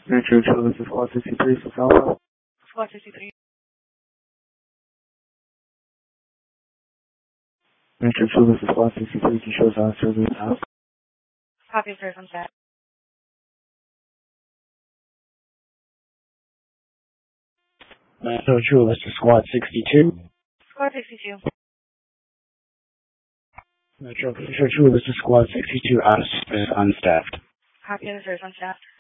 Metro 2, this is Squad 63, so Alpha. Squad 63. Metro 2, this is Squad 63, can show us on service house. Copy, sir, from chat. Metro 2, this is Squad 62. Squad 62. Metro 2, this is Squad 62, out of space, unstaffed. Copy, sir, from chat.